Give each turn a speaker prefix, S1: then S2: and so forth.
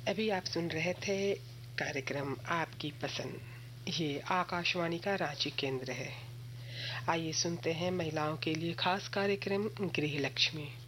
S1: अभी आप सुन रहे थे कार्यक्रम आपकी पसंद। ये आकाशवाणी का रांची केंद्र है। आइए सुनते हैं महिलाओं के लिए खास कार्यक्रम गृह लक्ष्मी।